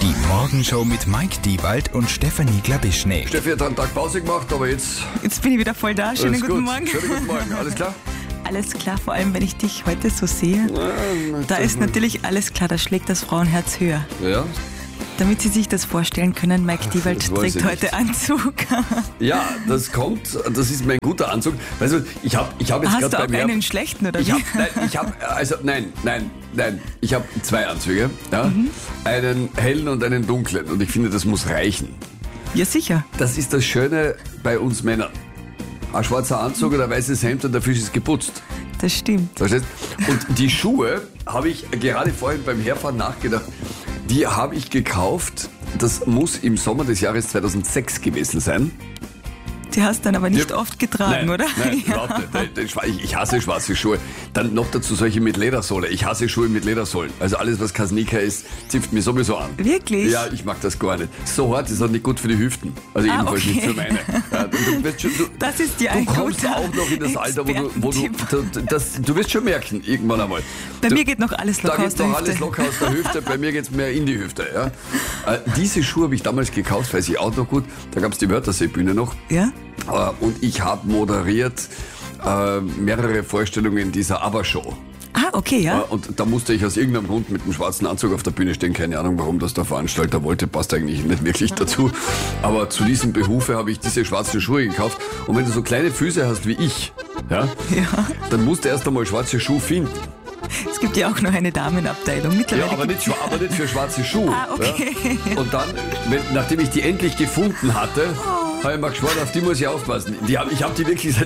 Die Morgenshow mit Mike Diewald und Stefanie Glabischne. Steffi hat einen Tag Pause gemacht, aber jetzt... Jetzt bin ich wieder voll da. Schönen guten Morgen. Schönen guten Morgen. Alles klar? Alles klar, vor allem wenn ich dich heute so sehe. Da ist natürlich alles klar, da schlägt das Frauenherz höher. Ja? Damit Sie sich das vorstellen können, Mike Diewald trägt heute Anzug. Ja, das ist mein guter Anzug. Weißt du, ich hab jetzt gerade Hast du auch bei einen schlechten, oder wie? Nein. Ich habe zwei Anzüge. Ja? Einen hellen und einen dunklen. Und ich finde, das muss reichen. Ja, sicher. Das ist das Schöne bei uns Männern. Ein schwarzer Anzug oder ein weißes Hemd und der Fisch ist geputzt. Das stimmt. Verstehst? Und die Schuhe habe ich gerade vorhin beim Herfahren nachgedacht. Die habe ich gekauft. Das muss im Sommer des Jahres 2006 gewesen sein. Die hast du dann aber nicht oft getragen, Nein, oder? Nein, überhaupt nicht. Ich hasse schwarze Schuhe. Dann noch dazu solche mit Ledersohle. Ich hasse Schuhe mit Ledersohlen. Also alles, was kein Sneaker ist, zipft mir sowieso an. Wirklich? Ja, ich mag das gar nicht. So hart ist auch nicht gut für die Hüften. Also jedenfalls nicht für meine. Ja, das ist die Du kommst auch noch in das Alter, wo du wirst schon merken, irgendwann einmal. Bei mir geht noch alles locker aus der Hüfte. Da geht noch alles locker aus der Hüfte, bei mir geht es mehr in die Hüfte. Ja. Diese Schuhe habe ich damals gekauft, weiß ich auch noch gut. Da gab es die Wörthersee-Bühne noch. Ja? Und ich habe moderiert mehrere Vorstellungen dieser ABBA-Show. Ah, okay, ja. Und da musste ich aus irgendeinem Grund mit einem schwarzen Anzug auf der Bühne stehen. Keine Ahnung, warum das der Veranstalter wollte. Passt eigentlich nicht wirklich dazu. Aber zu diesem Behufe habe ich diese schwarzen Schuhe gekauft. Und wenn du so kleine Füße hast wie ich, ja. Dann musst du erst einmal schwarze Schuhe finden. Es gibt ja auch noch eine Damenabteilung. Mittlerweile ja, aber nicht für schwarze Schuhe. Ah, okay. Ja. Und dann, nachdem ich die endlich gefunden hatte, habe ich mir geschworen, auf die muss ich aufpassen. Ich habe die wirklich